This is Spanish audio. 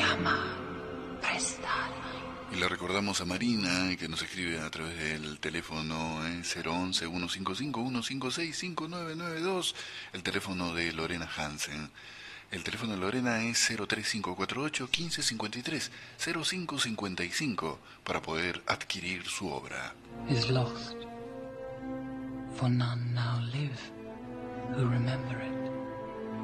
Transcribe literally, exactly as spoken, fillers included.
llama prestada. Y le recordamos a Marina, que nos escribe a través del teléfono eh, cero once, ciento cincuenta y cinco, ciento cincuenta y seis, cinco nueve nueve dos, el teléfono de Lorena Hansen. El teléfono de Lorena es cero tres cinco cuatro ocho, uno cinco cinco tres, cero cinco cinco cinco para poder adquirir su obra. Is lost, for none now live who remember it.